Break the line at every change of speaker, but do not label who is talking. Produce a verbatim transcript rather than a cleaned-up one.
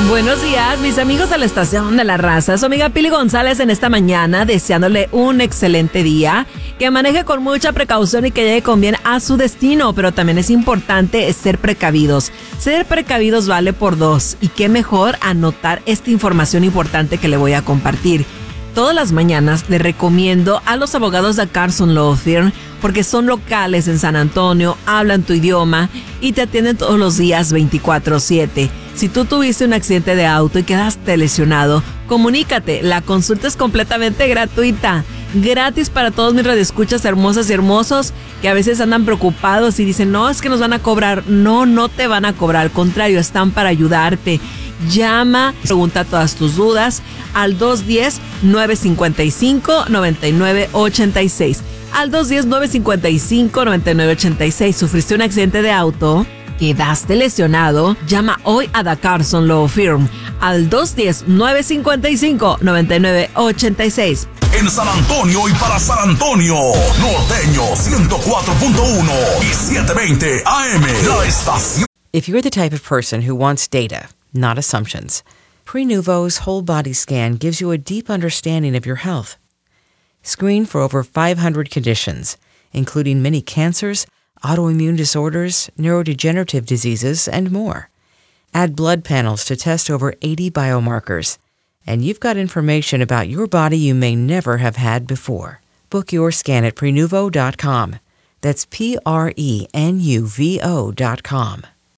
Buenos días, mis amigos de la Estación de la Raza. Su amiga Pili González en esta mañana, deseándole un excelente día, que maneje con mucha precaución y que llegue con bien a su destino, pero también es importante ser precavidos. Ser precavidos vale por dos, y qué mejor anotar esta información importante que le voy a compartir. Todas las mañanas le recomiendo a los abogados de Carson Law Firm porque son locales en San Antonio, hablan tu idioma y te atienden todos los días veinticuatro siete. Si tú tuviste un accidente de auto y quedaste lesionado, comunícate. La consulta es completamente gratuita. Gratis para todos mis radioescuchas hermosas y hermosos que a veces andan preocupados y dicen, no, es que nos van a cobrar. No, no te van a cobrar. Al contrario, están para ayudarte. Llama, pregunta todas tus dudas al dos uno cero, nueve cinco cinco, nueve nueve ocho seis. Al dos uno cero, nueve cinco cinco, nueve nueve ocho seis. ¿Sufriste un accidente de auto? ¿Quedaste lesionado? Llama hoy a The Carson Law Firm al dos uno cero, nueve cinco cinco, nueve nueve ocho seis.
En San Antonio y para San Antonio, Norteño ciento cuatro punto uno y setecientos veinte A M. La estación.
If you're the type of person who wants data, not assumptions, Prenuvo's whole body scan gives you a deep understanding of your health. Screen for over five hundred conditions, including many cancers, autoimmune disorders, neurodegenerative diseases, and more. Add blood panels to test over eighty biomarkers, and you've got information about your body you may never have had before. Book your scan at Prenuvo dot com. That's P R E N U V O dot com.